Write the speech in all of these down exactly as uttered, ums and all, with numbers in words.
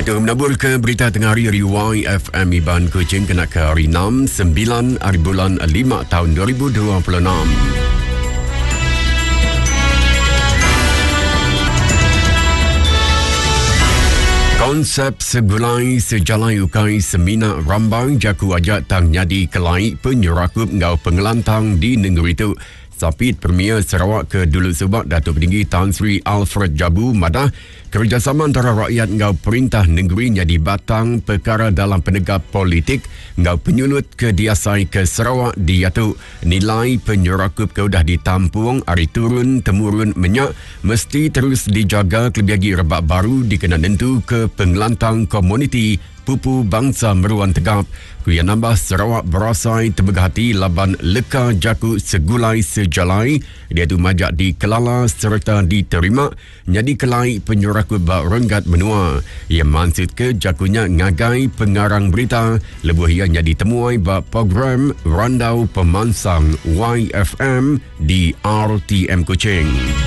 Iaitu menabur ke berita tengah hari Y F M Iban Kuching kena ke hari enam, sembilan hari bulan lima tahun dua ribu dua puluh enam. Konsep segulai sejalai ukai semina rambang jaku ajak tang nyadi kelai penyerakup ngau pengelantang di negeri itu. Sapit Premier Sarawak ke Dulu Subak Datuk Petinggi Tan Sri Alfred Jabu madah kerjasama antara rakyat ngau perintah negeri nyadi batang perkara dalam penegak politik ngau penyulut ke diasai ke Sarawak diatu nilai penyerakup ke udah ditampung hari turun temurun menyak mesti terus dijaga kelebih rebak baru dikena nentu ke pengelantang komuniti pupu bangsa meruan tegap. Kuya nambah Sarawak berasai terbegah hati laban leka jaku segulai sejalai dia tu majak di kelala serta diterima jadi kelai penyerakup bak renggat menua. Ia maksud ke jakunya ngagai pengarang berita lebuh ia jadi temuai bak program Randau Pemansang Y F M di R T M Kuching.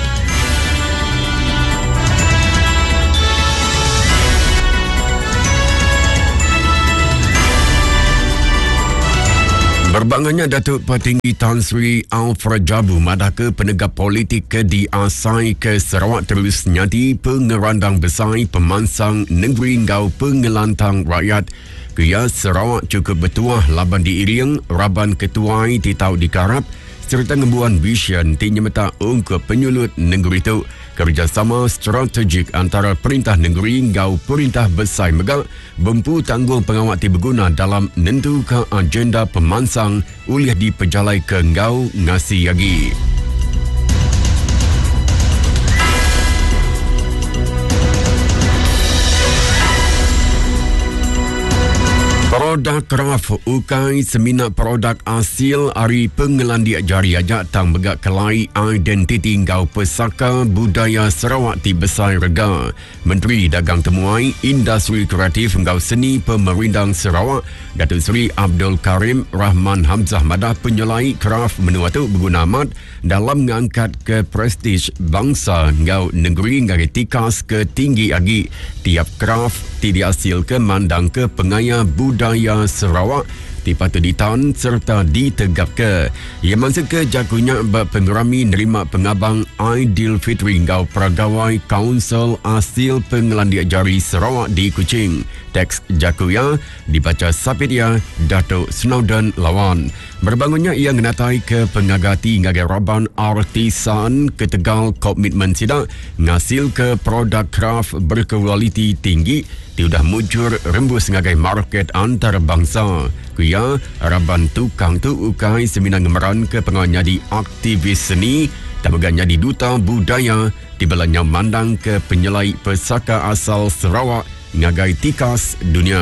Berbangannya Datuk Petinggi Tan Sri Alfred Jabu madah ke penegak politik ke diasai ke Sarawak terus nyati pengerandang besar pemansang negeri ngau pengelantang rakyat. Kuya Sarawak cukup bertuah laban diiring raban ketuai titau dikarap serta ngembuan vision tinyemeta ungkup penyulut negeri itu. Kerjasama strategik antara perintah negeri ngau perintah besar megak bempu tanggung pengawat ti berguna dalam nentukan agenda pemansang uliah di pejalai ke ngau ngasi yagi. Produk kraf ukai semina produk asil hari pengelandia jari ajak tang begak kelai identiti ngau pesaka budaya Sarawak ti besar rega. Menteri Dagang Temuai Industri Kreatif ngau seni Pemerindang Sarawak Datuk Seri Abdul Karim Rahman Hamzah madah penyelai kraf menua tu berguna amat dalam mengangkat ke prestij bangsa ngau negeri ngari tikas ke tinggi agi. Tiap kraf ti dihasilkan mandang ke pengaya budaya Sarawak dipatut ditan serta ditegap ke. Ia maksud ke jakunya berpengerami nerima pengabang Aidilfitri ngau peragawai Kaunsil Asil Pengelandia Jari Sarawak di Kuching. Teks jakuya dibaca Sapidia Datuk Snowden Lawan. Berbangunnya ia ngenatai ke pengagati ngagai raban artisan ke Tegal komitmen sidak ngasil ke produk kraf berkualiti tinggi tiudah mujur rembus ngagai market antarabangsa. Kuya raban tukang tu ukai semina ngemeran ke pengawal nyadi aktivis seni tabaga nyadi duta budaya tibelanya mandang ke penyelai pesaka asal Sarawak ngagai tikas dunia.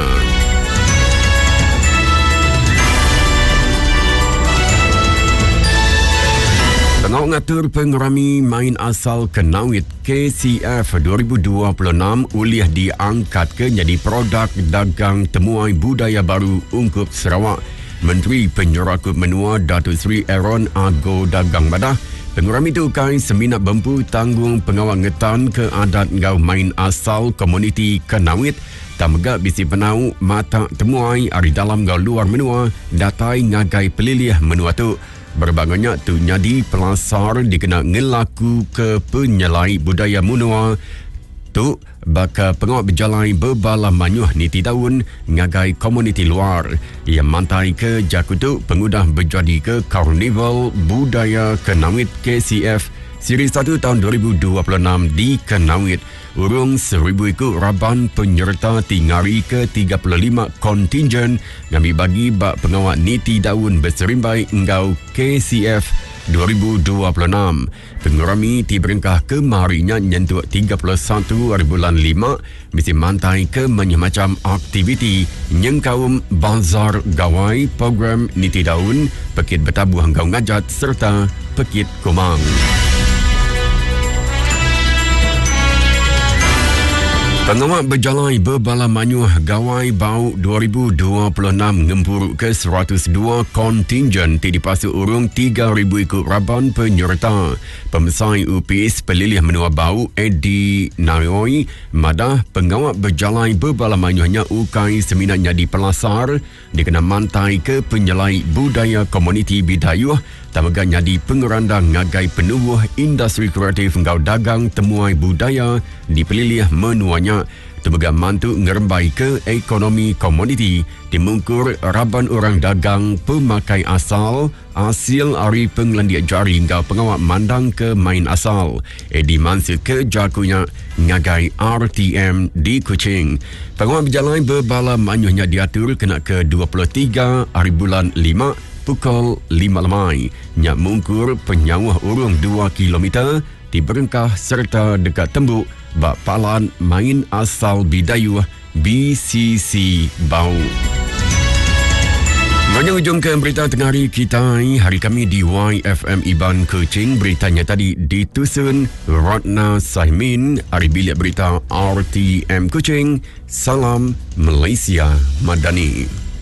Tengah ngatur pengerami main asal Kenawit K C F dua ribu dua puluh enam uliah diangkat ke jadi produk dagang temuai budaya baru ungkup Sarawak. Menteri Penyerakup Menua Datuk Seri Aaron Ago Dagang madah pengerami itu kai semina bempu tanggung pengawal ngetan ke adat ngau main asal komuniti Kenawit tamega bisi penau mata temuai ari dalam ngau luar menua datai ngagai pelilih menua tu. Berbangunnya tu nyadi pelasar dikena ngelaku ke penyelai budaya menua tu baka pengawat berjalai berbala manyuh niti daun ngagai komuniti luar. Ia mantai ke jaku tu pengudah berjadi ke Karnival Budaya Kenawit K C F Siri satu tahun dua ribu dua puluh enam di Kenawit. Urung seribu ikut raban penyerta tingari ke tiga puluh lima kontingen ngami bagi bak pengawat niti daun berserimbai engau K C F dua ribu dua puluh enam. Pengurami tiberengkah ke marinya nyentuh tiga puluh satu hari bulan lima mesti mantai ke macam aktiviti nyengkaum bazar gawai program niti daun pekit bertabuh hanggau ngajat serta pekit komang. Pengawal berjalan berbala manyuh Gawai Bau dua ribu dua puluh enam ngempuruk ke seratus dua kontingen di dipasuk urung tiga ribu ikut raban penyerta. Pemesai U P I S Pelilih Menua Bau Eddie Naoi madah pengawal berjalan berbala manyuhnya ukai seminatnya di Pelasar dikena mantai ke penyelai budaya komuniti Bidayuh tamaganya di pengerandang ngagai penubuh industri kreatif ngau dagang temuai budaya di Pelilih Menuanya. Tebaga mantu ngerembai ke ekonomi komuniti dimungkur raban orang dagang pemakai asal hasil hari penglandian jari hingga pengawal mandang ke main asal. Edi Mansur ke jakunya ngagai R T M di Kuching. Pengawal berjalan berbala manyuhnya diatur kena ke dua puluh tiga hari bulan lima pukul lima lemai. Nyak mungkur penyawah urung dua kilometer di Berengkah serta dekat Tembuk bak palan main asal Bidayuh B C C Bau. Banyak ujung ke berita tengah hari kita hari kami di Y F M Iban Kuching. Beritanya tadi ditusun Ratna Sahimin. Hari bilik berita R T M Kuching. Salam Malaysia Madani.